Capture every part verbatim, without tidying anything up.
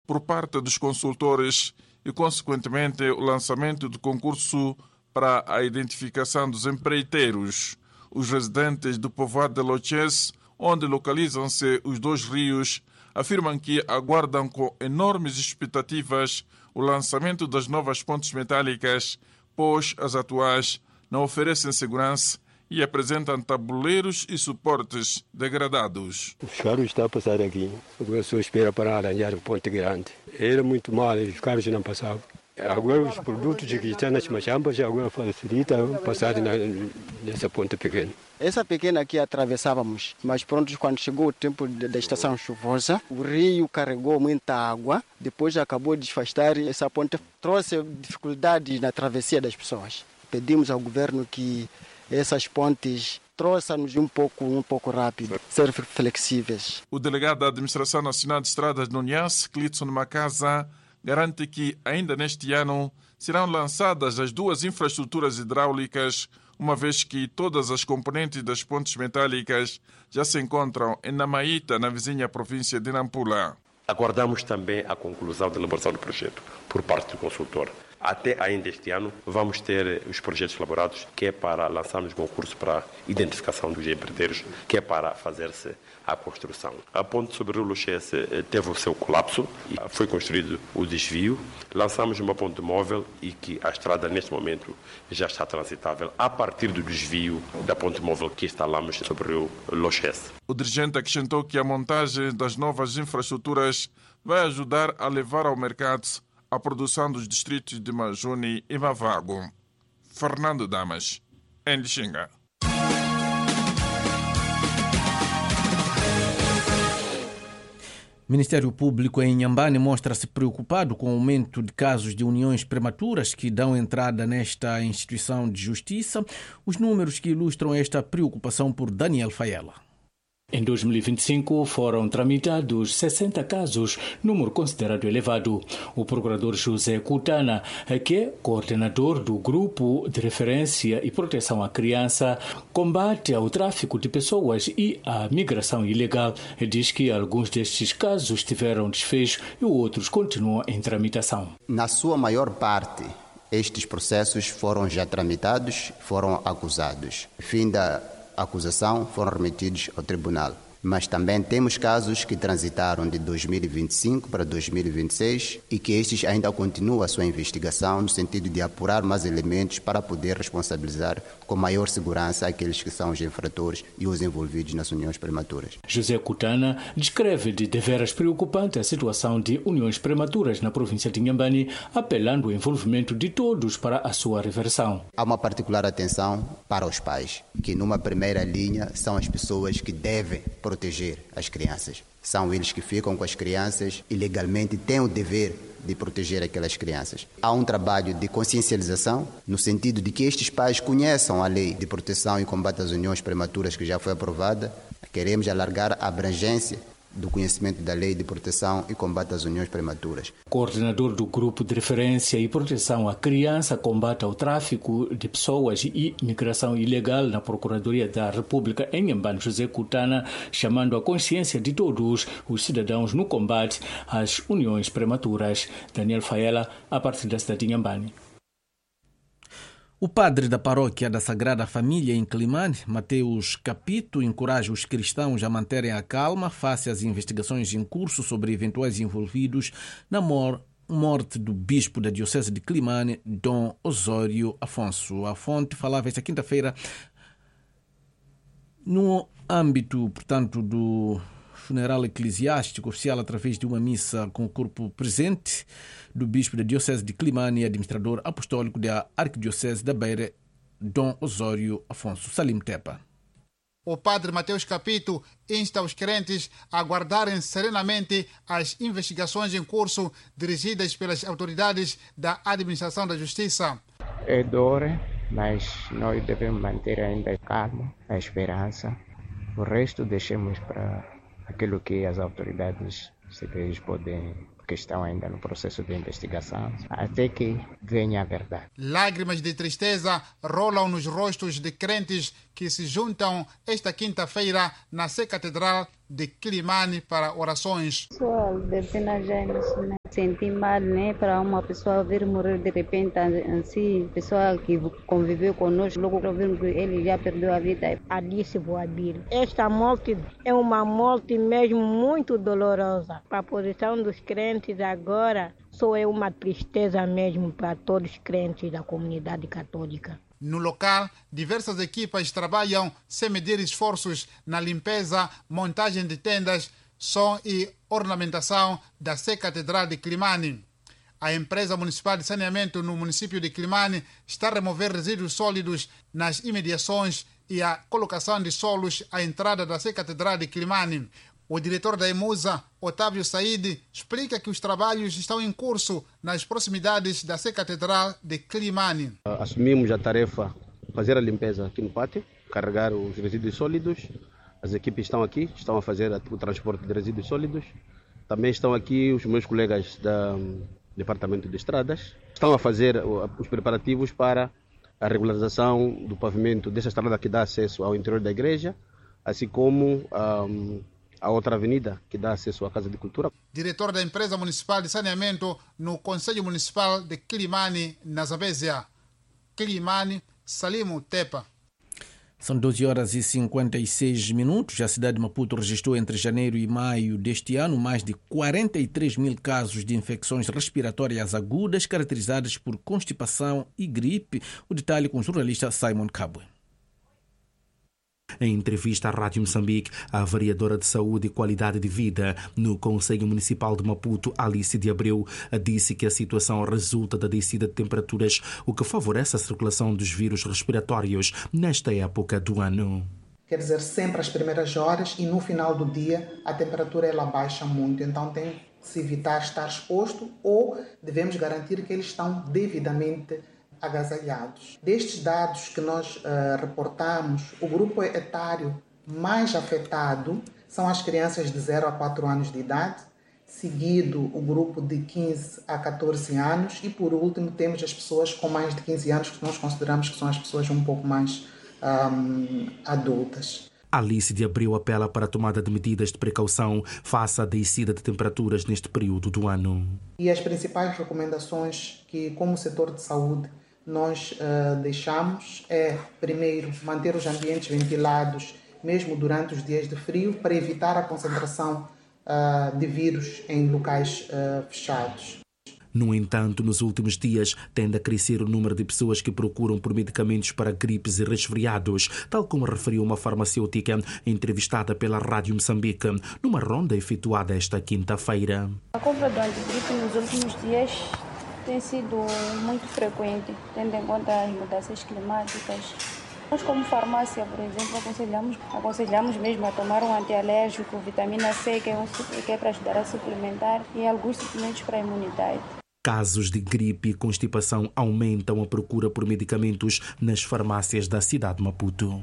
por parte dos consultores e, consequentemente, o lançamento do concurso para a identificação dos empreiteiros. Os residentes do povoado de Loches, onde localizam-se os dois rios, afirmam que aguardam com enormes expectativas o lançamento das novas pontes metálicas, pois as atuais não oferecem segurança e apresentam tabuleiros e suportes degradados. Os carros estão a passar aqui, a pessoa espera para arranjar o ponte grande. Era muito mal, os carros não passavam. Agora os produtos que estão nas machampas agora facilitam passar na, nessa ponte pequena. Essa pequena aqui atravessávamos, mas pronto, quando chegou o tempo da estação chuvosa, o rio carregou muita água, depois acabou de desfastar. Essa ponte trouxe dificuldades na travessia das pessoas. Pedimos ao governo que essas pontes trouxam-nos um pouco, um pouco rápido, ser flexíveis. O delegado da Administração Nacional de Estradas no Niassa, Clitson Macasa, garante que ainda neste ano serão lançadas as duas infraestruturas hidráulicas, uma vez que todas as componentes das pontes metálicas já se encontram em Namaíta, na vizinha província de Nampula. Aguardamos também a conclusão da elaboração do projeto por parte do consultor. Até ainda este ano vamos ter os projetos elaborados, que é para lançarmos concurso para identificação dos empreiteiros, que é para fazer-se a construção. A ponte sobre o Rio Loches teve o seu colapso e foi construído o desvio. Lançamos uma ponte móvel e que a estrada neste momento já está transitável a partir do desvio da ponte móvel que instalamos sobre o Rio Loches. O dirigente acrescentou que a montagem das novas infraestruturas vai ajudar a levar ao mercado a produção dos distritos de Majuni e Mavago. Fernando Damas, em Lixinga. O Ministério Público em Inhambane mostra-se preocupado com o aumento de casos de uniões prematuras que dão entrada nesta instituição de justiça. Os números que ilustram esta preocupação por Daniel Faiela. Em dois mil e vinte e cinco foram tramitados sessenta casos, número considerado elevado. O procurador José Kutana, que é coordenador do Grupo de Referência e Proteção à Criança, combate ao tráfico de pessoas e à migração ilegal, diz que alguns destes casos tiveram desfecho e outros continuam em tramitação. Na sua maior parte, estes processos foram já tramitados, foram acusados. Fim da acusação, foram remetidos ao tribunal. Mas também temos casos que transitaram de dois mil e vinte e cinco para dois mil e vinte e seis e que estes ainda continuam a sua investigação no sentido de apurar mais elementos para poder responsabilizar com maior segurança aqueles que são os infratores e os envolvidos nas uniões prematuras. José Kutana descreve de deveras preocupante a situação de uniões prematuras na província de Inhambane, apelando ao envolvimento de todos para a sua reversão. Há uma particular atenção para os pais, que numa primeira linha são as pessoas que devem proteger as crianças. São eles que ficam com as crianças e legalmente têm o dever de proteger aquelas crianças. Há um trabalho de consciencialização no sentido de que estes pais conheçam a lei de proteção e combate às uniões prematuras que já foi aprovada. Queremos alargar a abrangência do conhecimento da lei de proteção e combate às uniões prematuras. Coordenador do Grupo de Referência e Proteção à Criança, combate ao tráfico de pessoas e migração ilegal na Procuradoria da República em Inhambane, José Kutana, chamando a consciência de todos os cidadãos no combate às uniões prematuras. Daniel Faiela, a partir da cidade de Inhambane. O padre da paróquia da Sagrada Família em Climane, Mateus Capito, encoraja os cristãos a manterem a calma face às investigações em curso sobre eventuais envolvidos na mor morte do bispo da Diocese de Climane, Dom Osório Afonso. A fonte falava esta quinta-feira no âmbito, portanto, do funeral eclesiástico oficial através de uma missa com o corpo presente do bispo da Diocese de Climane e administrador apostólico da Arquidiocese da Beira, Dom Osório Afonso. Salim Tepa. O padre Mateus Capito insta os crentes a aguardarem serenamente as investigações em curso dirigidas pelas autoridades da administração da justiça. É dor, mas nós devemos manter ainda a calma, a esperança. O resto deixemos para aquilo que as autoridades civis podem, que estão ainda no processo de investigação, até que venha a verdade. Lágrimas de tristeza rolam nos rostos de crentes que se juntam esta quinta-feira na Sé Catedral de Climane para orações. Pessoal, de Pina Gênesis, Senti mal, né, para uma pessoa vir morrer de repente, assim, pessoa que conviveu conosco, logo vimos que ele já perdeu a vida. Alice Boabil. Esta morte é uma morte mesmo muito dolorosa. Para a posição dos crentes agora, só é uma tristeza mesmo para todos os crentes da comunidade católica. No local, diversas equipas trabalham sem medir esforços na limpeza, montagem de tendas, som e ornamentação da Sé Catedral de Climane. A empresa municipal de saneamento no município de Climane está a remover resíduos sólidos nas imediações e a colocação de solos à entrada da Sé Catedral de Climane. O diretor da EMUSA, Otávio Said, explica que os trabalhos estão em curso nas proximidades da Sé Catedral de Climane. Assumimos a tarefa de fazer a limpeza aqui no pátio, carregar os resíduos sólidos. As equipes estão aqui, estão a fazer o transporte de resíduos sólidos. Também estão aqui os meus colegas do Departamento de Estradas. Estão a fazer os preparativos para a regularização do pavimento dessa estrada que dá acesso ao interior da igreja, assim como um, a outra avenida que dá acesso à Casa de Cultura. Diretor da Empresa Municipal de Saneamento no Conselho Municipal de Climane, na Zambésia. Climane, Salimo Tepa. São doze horas e cinquenta e seis minutos. A cidade de Maputo registrou entre janeiro e maio deste ano mais de quarenta e três mil casos de infecções respiratórias agudas caracterizadas por constipação e gripe. O detalhe com o jornalista Simon Kabwe. Em entrevista à Rádio Moçambique, a vereadora de Saúde e Qualidade de Vida no Conselho Municipal de Maputo, Alice de Abreu, disse que a situação resulta da descida de temperaturas, o que favorece a circulação dos vírus respiratórios nesta época do ano. Quer dizer, sempre às primeiras horas e no final do dia a temperatura ela baixa muito, então tem que se evitar estar exposto ou devemos garantir que eles estão devidamente agasalhados. Destes dados que nós uh, reportamos, o grupo etário mais afetado são as crianças de zero a quatro anos de idade, seguido o grupo de quinze a catorze anos e, por último, temos as pessoas com mais de quinze anos, que nós consideramos que são as pessoas um pouco mais um, adultas. Alice de Abreu apela para a tomada de medidas de precaução face à descida de temperaturas neste período do ano. E as principais recomendações que, como setor de saúde, nós uh, deixamos é, primeiro, manter os ambientes ventilados, mesmo durante os dias de frio, para evitar a concentração uh, de vírus em locais uh, fechados. No entanto, nos últimos dias, tende a crescer o número de pessoas que procuram por medicamentos para gripes e resfriados, tal como referiu uma farmacêutica entrevistada pela Rádio Moçambique, numa ronda efetuada esta quinta-feira. A compra do antigripe nos últimos dias tem sido muito frequente, tendo em conta as mudanças climáticas. Nós, como farmácia, por exemplo, aconselhamos, aconselhamos mesmo a tomar um antialérgico, vitamina C, que é, um, que é para ajudar a suplementar, e alguns suplementos para a imunidade. Casos de gripe e constipação aumentam a procura por medicamentos nas farmácias da cidade de Maputo.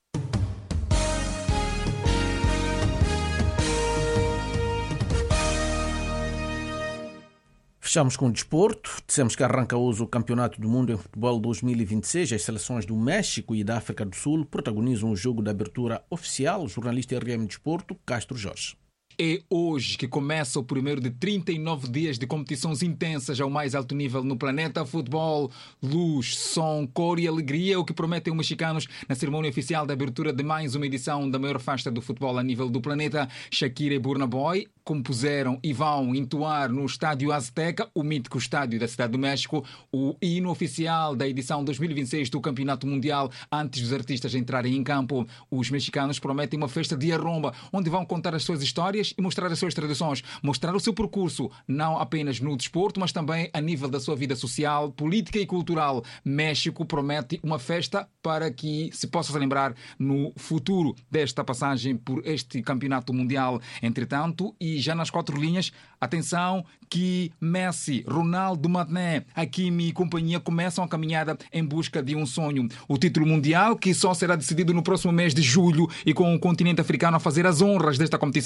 Fechamos com o desporto. Dissemos que arranca hoje o Campeonato do Mundo em Futebol dois mil e vinte e seis. As seleções do México e da África do Sul protagonizam o jogo de abertura oficial. O jornalista R M Desporto, Castro Jorge. É hoje que começa o primeiro de trinta e nove dias de competições intensas ao mais alto nível no planeta futebol. Luz, som, cor e alegria, o que prometem os mexicanos na cerimônia oficial de abertura de mais uma edição da maior festa do futebol a nível do planeta. Shakira e Burna Boy compuseram e vão entoar no Estádio Azteca, o mítico estádio da Cidade do México, o hino oficial da edição dois mil e vinte e seis do Campeonato Mundial. Antes dos artistas entrarem em campo, os mexicanos prometem uma festa de arromba, onde vão contar as suas histórias e mostrar as suas tradições, mostrar o seu percurso, não apenas no desporto, mas também a nível da sua vida social, política e cultural. México promete uma festa para que se possa lembrar no futuro desta passagem por este campeonato mundial. Entretanto, e já nas quatro linhas, atenção que Messi, Ronaldo Mané, Hakimi e companhia começam a caminhada em busca de um sonho. O título mundial, que só será decidido no próximo mês de julho, e com o continente africano a fazer as honras desta competição através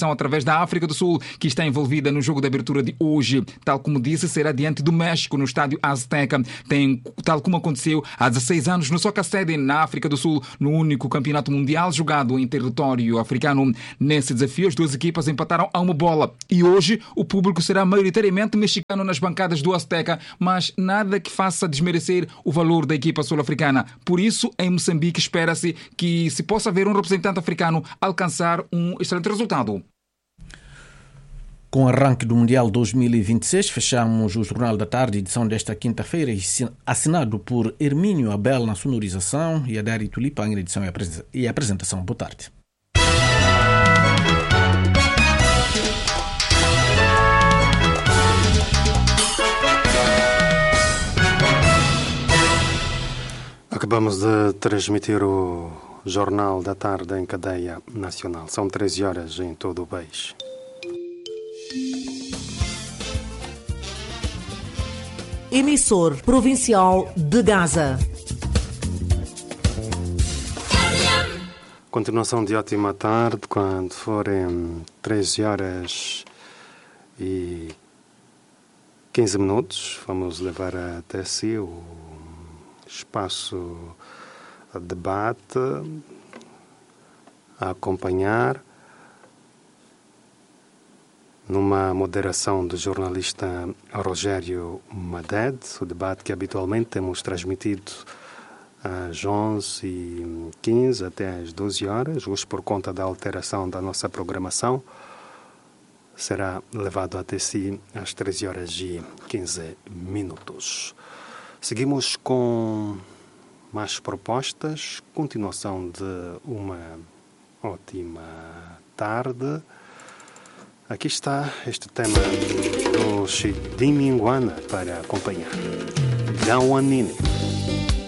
Tendas da África do Sul, que está envolvida no jogo de abertura de hoje. Tal como disse, será diante do México, no estádio Azteca. Tem, tal como aconteceu há dezesseis anos no Soccer Stadium, na África do Sul, no único campeonato mundial jogado em território africano. Nesse desafio, as duas equipas empataram a uma bola. E hoje, o público será maioritariamente mexicano nas bancadas do Azteca, mas nada que faça desmerecer o valor da equipa sul-africana. Por isso, em Moçambique, espera-se que se possa ver um representante africano alcançar um excelente resultado. Com o arranque do Mundial dois mil e vinte e seis, fechamos o Jornal da Tarde, edição desta quinta-feira, assinado por Hermínio Abel na sonorização e Adari Tulipa em edição e apresentação. Boa tarde. Acabamos de transmitir o Jornal da Tarde em cadeia nacional. São treze horas em todo o país. Emissor provincial de Gaza. Continuação de ótima tarde, quando forem treze horas e quinze minutos, vamos levar até si o espaço de debate a acompanhar numa moderação do jornalista Rogério Maded, o debate que habitualmente temos transmitido às onze e quinze até às doze horas. Hoje, por conta da alteração da nossa programação, será levado até si às treze horas e quinze minutos. Seguimos com mais propostas, continuação de uma ótima tarde. Aqui está este tema do Chidiminguana para acompanhar. Gawanini.